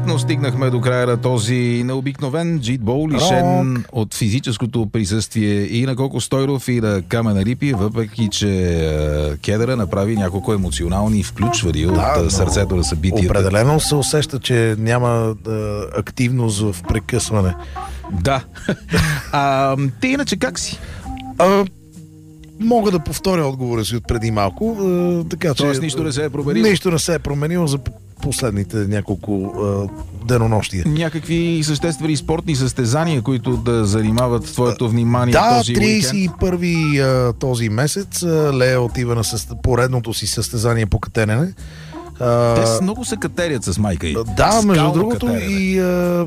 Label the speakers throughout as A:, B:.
A: Вероятно стигнахме до края на този необикновен джитбол, лишен от физическото присъствие и на Коко Стойров, и на Камен Арипи, въпреки че кедъра направи няколко емоционални включвания от сърцето на събитието.
B: Определено се усеща, че няма активност в прекъсване.
A: Да. Ти иначе как си?
B: Мога да повторя отговора си от преди малко. Така,
A: тоест нищо не се е променило?
B: Нищо не се е променило за последните няколко денонощия.
A: Някакви съществени спортни състезания, които да занимават твоето внимание този уикенд?
B: 31-и този месец Лея отива на поредното си състезание по катерене.
A: Те много се катерят с майка й.
B: Да, между другото и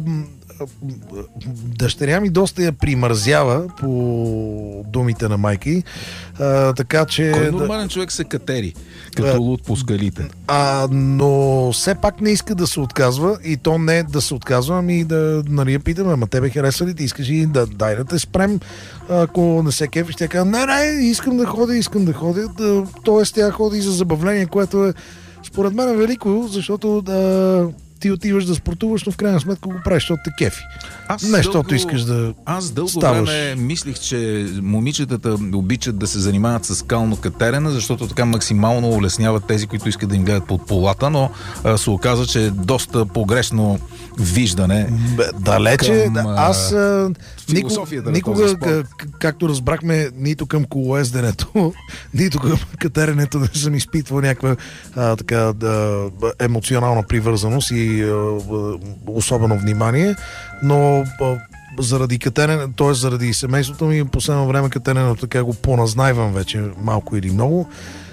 B: дъщеря ми доста я примързява по думите на майка й. Така че...
A: Кой нормален човек се катери като луд по скалите?
B: Но все пак не иска да се отказва, и то не да се отказва, ами да я питаме, ама тебе харесва ли? Ти искаш и дай да те спрем, ако не се кефиш. Тя казва, не, искам да ходя. Тоест тя ходи за забавление, което е според мен е велико, защото ти отиваш да спортуваш, но в крайна сметка го правиш, защото те кефи. Защото искаш да
A: Аз дълго
B: ставаш.
A: време мислих, че момичетата обичат да се занимават с скално катерене, защото така максимално улесняват тези, които искат да им гледат под полата, но се оказа, че е доста погрешно виждане.
B: Далече. Аз никога, както разбрахме, нито към колоезденето, нито към катеренето не съм изпитвал някаква емоционална привързаност и особено внимание, но заради катерене, т.е. заради семейството ми, последно време катеренето така го поназнайвам вече малко или много.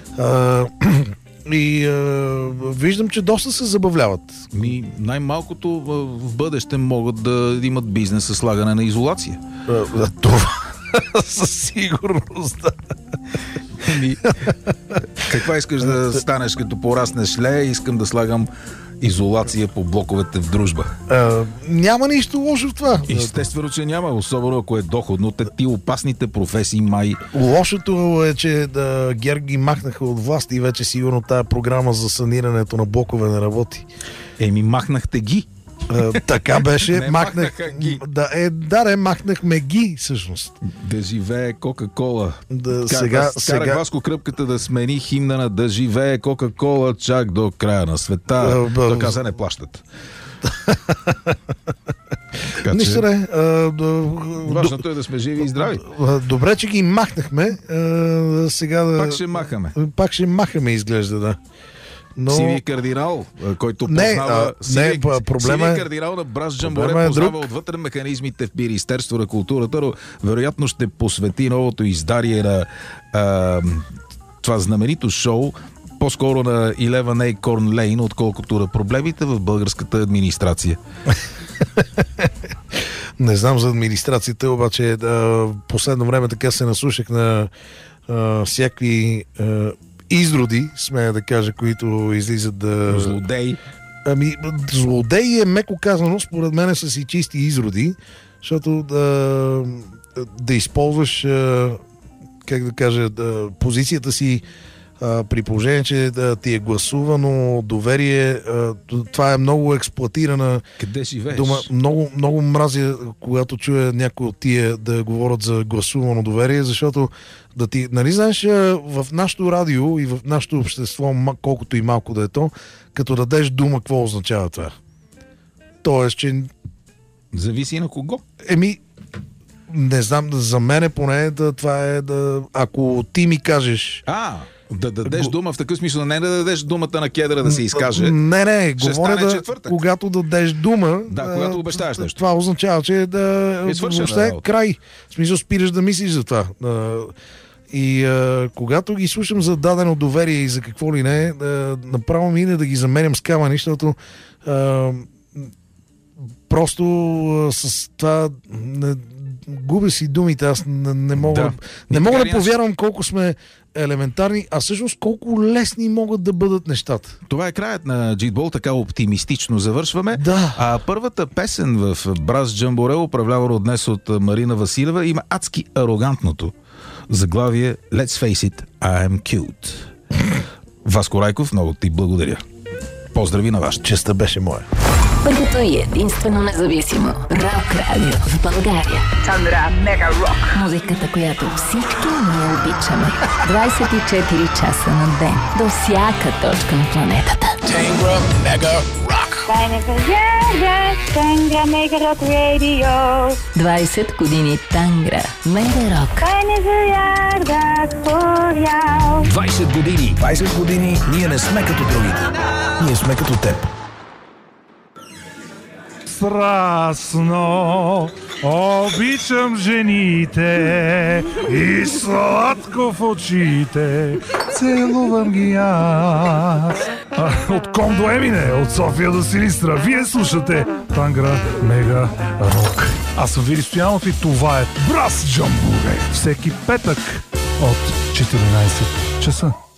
B: И виждам, че доста се забавляват.
A: Най-малкото в бъдеще могат да имат бизнес с слагане на изолация.
B: Това със сигурност, да.
A: Каква искаш да станеш като пораснеш, Лея? Искам да слагам изолация по блоковете в Дружба.
B: Няма нищо лошо в това.
A: Естествено, че няма, особено ако е доходно. Ти опасните професии май.
B: Лошото е, че ГЕРБ ги махнаха от власт и вече сигурно тая програма за санирането на блокове не работи.
A: Махнахте ги.
B: Така беше.
A: Махнаха ги.
B: Махнахме ги, всъщност.
A: Да живее Кока-кола.
B: Сега
A: Васко Кръпката да смени химна на Да живее Кока-кола чак до края на света. Така се не плащат.
B: Нищо не.
A: Важното е да сме живи и здрави.
B: Добре, че ги махнахме. Сега
A: пак ще махаме.
B: Пак ще махаме, изглежда, да. Но...
A: Сивия кардинал, който познава... Сивия кардинал на Брас Джамборе познава отвътре механизмите в Министерство на културата, но вероятно ще посвети новото издарие на това знаменито шоу по-скоро на 11A Corn Lane, отколкото на проблемите в българската администрация.
B: Не знам за администрацията, обаче последно време така се наслушах на всякакви изроди, смея да кажа, които излизат да...
A: Злодеи.
B: Злодеи е меко казано, според мен са си чисти изроди, защото да използваш, как да кажа, позицията си при положение, че ти е гласувано доверие, това е много експлоатирана дума. Много мразя, когато чуя някой от тия да говорят за гласувано доверие, защото нали знаеш, в нашото радио и в нашето общество, колкото и малко да е то, като дадеш дума, какво означава това? Тоест, че...
A: Зависи на кого?
B: Не знам, за мен поне това е ако ти ми кажеш...
A: Да дадеш дума в такъв смисъл, не да дадеш думата на кедъра да се изкаже.
B: Не, говоря когато дадеш дума.
A: Да, когато обещаеш нещо.
B: Това означава, че въобще край. В смисъл, спираш да мислиш за това. И когато ги слушам за дадено доверие и за какво ли не, направо ми да ги заменям с камъни, защото просто с това губя си думите. Аз не мога да повярвам колко сме елементарни, а всъщност колко лесни могат да бъдат нещата.
A: Това е краят на Джитбол, така оптимистично завършваме.
B: Да.
A: А първата песен в Брас Джамборе, управлявана днес от Марина Василева, има адски арогантното заглавие Let's face it, I am cute. Васко Райков, много ти благодаря. Поздрави на вас.
B: Честта беше моя.
C: Първото и единствено независимо рок радио в България.
D: Тангра Мега Рок.
C: Музиката, която всички ние обичаме. 24 часа на ден. До всяка точка на планетата.
E: Тангра Мега Рок.
F: Тангра Мега Рок Радио.
C: 20 години Тангра Мега Рок.
E: 20 години. 20 години ние не сме като другите. Ние сме като теб.
G: Страстно обичам жените и сладко в очите целувам ги аз. От Ком до Емине, от София до Силистра, вие слушате Тангра Мега Рок. Аз съм Вили Стоянов и това е Браз Джамбуре. Всеки петък от 14 часа.